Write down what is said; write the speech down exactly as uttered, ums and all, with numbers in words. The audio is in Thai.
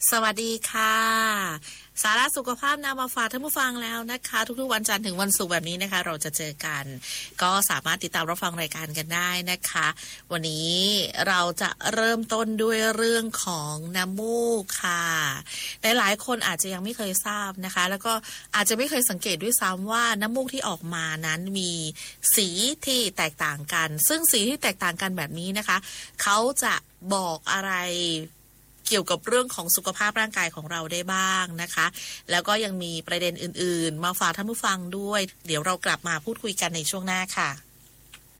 สวัสดีค่ะสาระสุขภาพนำมาฝากท่านผู้ฟังแล้วนะคะทุกๆวันจันทร์ถึงวันศุกร์แบบนี้นะคะเราจะเจอกันก็สามารถติดตามรับฟังรายการกันได้นะคะวันนี้เราจะเริ่มต้นด้วยเรื่องของน้ำมูกค่ะหลายๆคนอาจจะยังไม่เคยทราบนะคะแล้วก็อาจจะไม่เคยสังเกตด้วยซ้ำว่าน้ำมูกที่ออกมานั้นมีสีที่แตกต่างกันซึ่งสีที่แตกต่างกันแบบนี้นะคะเขาจะบอกอะไรเกี่ยวกับเรื่องของสุขภาพร่างกายของเราได้บ้างนะคะแล้วก็ยังมีประเด็นอื่นๆมาฝากท่านผู้ฟังด้วยเดี๋ยวเรากลับมาพูดคุยกันในช่วงหน้าค่ะ